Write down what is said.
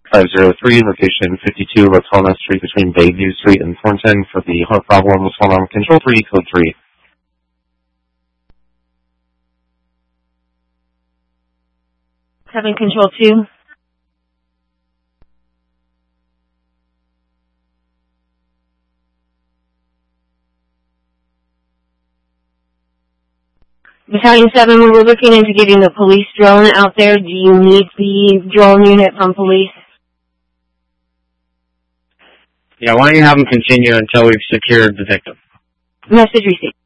503, location 52 Rotona Street between Bayview Street and Thornton for the heart problem. What's going on? Control 3, code 3. Having control 2. Battalion 7, we're looking into getting the police drone out there. Do you need the drone unit from police? Yeah, why don't you have them continue until we've secured the victim? Message received.